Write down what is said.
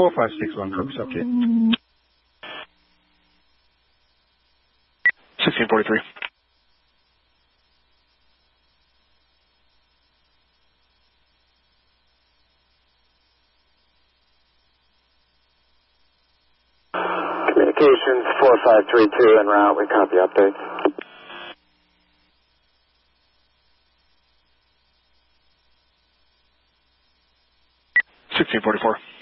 4561 Cooks, okay. 1643. Communications 4532 en route. We copy updates. 1644.